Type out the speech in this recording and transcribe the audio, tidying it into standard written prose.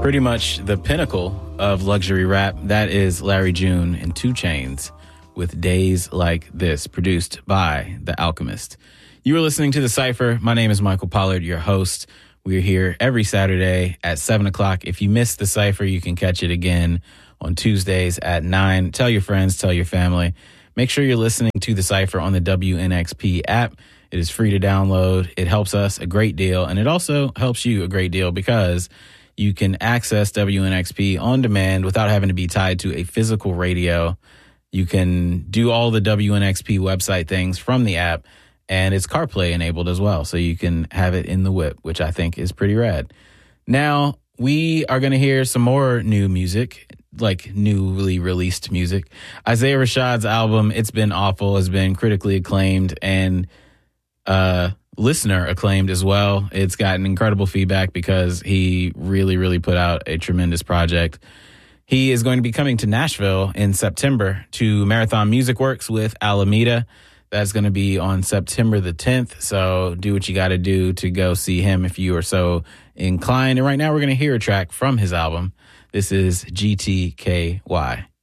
pretty much the pinnacle of luxury rap. That is Larry June and 2 Chainz with Days Like This, produced by The Alchemist. You are listening to The Cypher. My name is Michael Pollard, your host. We're here every Saturday at 7 o'clock. If you missed The Cypher, you can catch it again on Tuesdays at 9. Tell your friends, tell your family. Make sure you're listening to The Cypher on the WNXP app. It is free to download. It helps us a great deal, and it also helps you a great deal because you can access WNXP on demand without having to be tied to a physical radio. You can do all the WNXP website things from the app, and it's CarPlay enabled as well, so you can have it in the whip, which I think is pretty rad. Now, we are going to hear some more new music, like newly released music. Isaiah Rashad's album, It's Been Awful, has been critically acclaimed and listener acclaimed as well. It's gotten incredible feedback because he really put out a tremendous project. He is going to be coming to Nashville in September to Marathon Music Works with Alameda. That's going to be on September the 10th. So do what you got to do to go see him if you are so inclined. And right now we're going to hear a track from his album. This is GTKY.